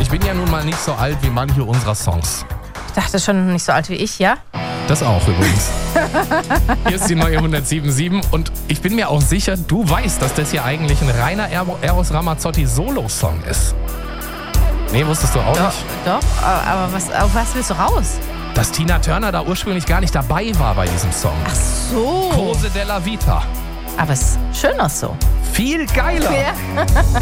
Ich bin ja nun mal nicht so alt wie manche unserer Songs. Ich dachte schon nicht so alt wie ich, ja? Das auch übrigens. Hier ist die neue 107.7 und ich bin mir auch sicher, du weißt, dass das hier eigentlich ein reiner Eros Ramazzotti Solo-Song ist. Nee, wusstest du auch nicht? Doch, aber auf was willst du raus? Dass Tina Turner da ursprünglich gar nicht dabei war bei diesem Song. Ach so. Cose della Vita. Aber es ist schön auch so. Viel geiler. Ja.